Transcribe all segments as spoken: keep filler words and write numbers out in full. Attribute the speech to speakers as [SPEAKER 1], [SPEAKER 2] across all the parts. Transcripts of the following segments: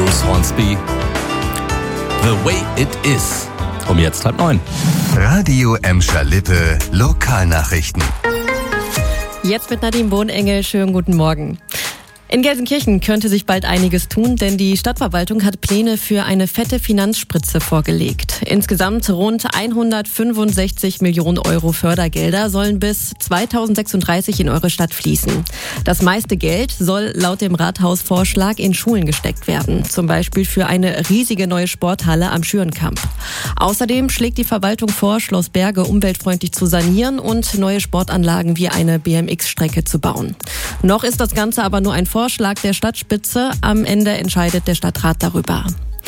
[SPEAKER 1] Bruce Hornsby. The Way It Is. Um jetzt halb neun.
[SPEAKER 2] Radio Emscher Lippe Lokalnachrichten.
[SPEAKER 3] Jetzt mit Nadine Bohnengel. Schönen guten Morgen. In Gelsenkirchen könnte sich bald einiges tun, denn die Stadtverwaltung hat Pläne für eine fette Finanzspritze vorgelegt. Insgesamt rund hundertfünfundsechzig Millionen Euro Fördergelder sollen bis zweitausendsechsunddreißig in eure Stadt fließen. Das meiste Geld soll laut dem Rathausvorschlag in Schulen gesteckt werden, zum Beispiel für eine riesige neue Sporthalle am Schürenkamp. Außerdem schlägt die Verwaltung vor, Schloss Berge umweltfreundlich zu sanieren und neue Sportanlagen wie eine B M X-Strecke zu bauen. Noch ist das Ganze aber nur ein Vorschlag der Stadtspitze. Am Ende entscheidet der Stadtrat darüber.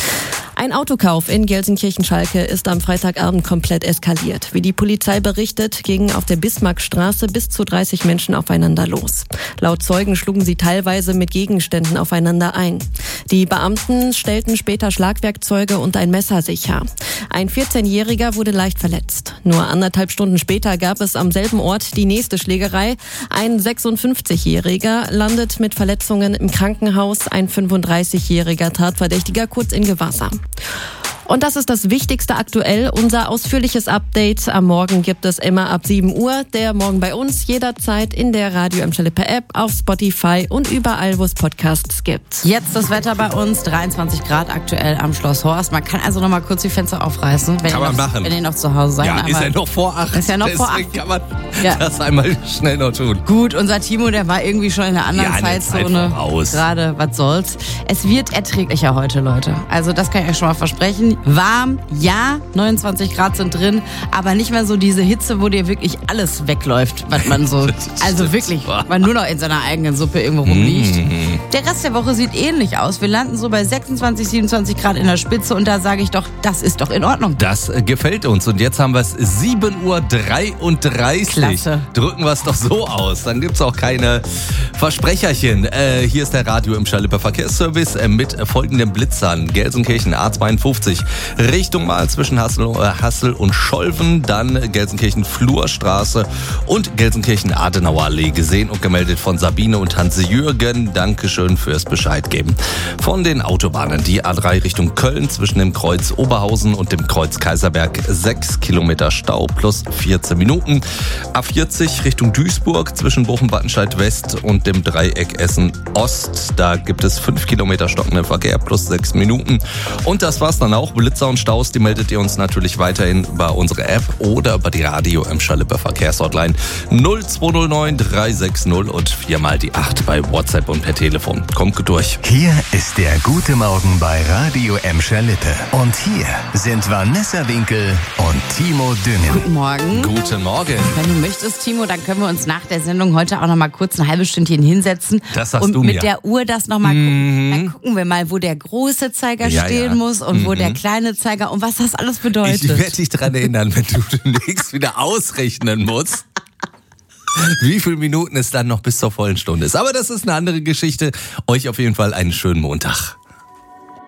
[SPEAKER 3] Ein Autokauf in Gelsenkirchen-Schalke ist am Freitagabend komplett eskaliert. Wie die Polizei berichtet, gingen auf der Bismarckstraße bis zu dreißig Menschen aufeinander los. Laut Zeugen schlugen sie teilweise mit Gegenständen aufeinander ein. Die Beamten stellten später Schlagwerkzeuge und ein Messer sicher. Ein vierzehnjähriger wurde leicht verletzt. Nur anderthalb Stunden später gab es am selben Ort die nächste Schlägerei. Ein sechsundfünfzigjähriger landet mit Verletzungen im Krankenhaus, ein fünfunddreißigjähriger Tatverdächtiger kurz in Gewahrsam. Und das ist das Wichtigste aktuell, unser ausführliches Update. Am Morgen gibt es immer ab sieben Uhr. Der Morgen bei uns jederzeit in der Radio Emscher Lippe App, auf Spotify und überall, wo es Podcasts gibt.
[SPEAKER 4] Jetzt das Wetter bei uns, dreiundzwanzig Grad aktuell am Schloss Horst. Man kann also noch mal kurz die Fenster aufreißen, wenn,
[SPEAKER 1] kann
[SPEAKER 4] ihr,
[SPEAKER 1] man
[SPEAKER 4] noch,
[SPEAKER 1] machen.
[SPEAKER 4] wenn ihr noch zu Hause seid.
[SPEAKER 1] Ja, ist ja noch vor acht.
[SPEAKER 4] Ist ja noch vor acht.
[SPEAKER 1] kann man
[SPEAKER 4] ja.
[SPEAKER 1] das einmal schnell noch tun.
[SPEAKER 4] Gut, unser Timo, der war irgendwie schon in einer anderen
[SPEAKER 1] ja,
[SPEAKER 4] Zeitzone.
[SPEAKER 1] Zeit
[SPEAKER 4] Gerade, was soll's. Es wird erträglicher heute, Leute. Also das kann ich euch schon mal versprechen. Warm, ja, neunundzwanzig Grad sind drin, aber nicht mehr so diese Hitze, wo dir wirklich alles wegläuft, was man so, also wirklich, man nur noch in seiner eigenen Suppe irgendwo rumliegt. Mm. Der Rest der Woche sieht ähnlich aus. Wir landen so bei sechsundzwanzig, siebenundzwanzig Grad in der Spitze und da sage ich doch, das ist doch in Ordnung.
[SPEAKER 1] Das äh, gefällt uns und jetzt haben wir es sieben Uhr dreiunddreißig.
[SPEAKER 4] Klasse.
[SPEAKER 1] Drücken wir es doch so aus, dann gibt's auch keine Versprecherchen. Äh, hier ist der Radio Emscher Lippe Verkehrsservice äh, mit folgenden Blitzern. Gelsenkirchen A zweiundfünfzig Richtung mal zwischen Hassel, äh, Hassel und Scholven, dann Gelsenkirchen-Flurstraße und Gelsenkirchen-Adenauer-Allee gesehen und gemeldet von Sabine und Hans-Jürgen. Dankeschön fürs Bescheid geben. Von den Autobahnen, die A drei Richtung Köln zwischen dem Kreuz Oberhausen und dem Kreuz Kaiserberg sechs Kilometer Stau plus vierzehn Minuten. A vierzig Richtung Duisburg zwischen Bochum-Wattenscheid West und dem Dreieck Essen Ost. Da gibt es fünf Kilometer stockenden Verkehr plus sechs Minuten. Und das war's dann auch. Blitzer und Staus, die meldet ihr uns natürlich weiterhin über unsere App oder über die Radio Emscher Lippe Verkehrshotline null zwei null neun drei sechs null und viermal die acht bei WhatsApp und per Telefon. Kommt gut durch.
[SPEAKER 2] Hier ist der Gute Morgen bei Radio Emscher Lippe. Und hier sind Vanessa Winkel und Timo Düngen.
[SPEAKER 4] Guten Morgen.
[SPEAKER 1] Guten Morgen.
[SPEAKER 4] Wenn du möchtest, Timo, dann können wir uns nach der Sendung heute auch noch mal kurz ein halbes Stündchen hinsetzen
[SPEAKER 1] Das sagst
[SPEAKER 4] und
[SPEAKER 1] du
[SPEAKER 4] mit
[SPEAKER 1] mir.
[SPEAKER 4] der Uhr das noch mal
[SPEAKER 1] Mhm.
[SPEAKER 4] gucken. Dann gucken wir mal, wo der große Zeiger
[SPEAKER 1] Ja,
[SPEAKER 4] stehen
[SPEAKER 1] ja.
[SPEAKER 4] muss und
[SPEAKER 1] Mhm.
[SPEAKER 4] wo der kleine Zeiger und was das alles bedeutet.
[SPEAKER 1] Ich werde dich daran erinnern, wenn du demnächst wieder ausrechnen musst, wie viele Minuten es dann noch bis zur vollen Stunde ist. Aber das ist eine andere Geschichte. Euch auf jeden Fall einen schönen Montag.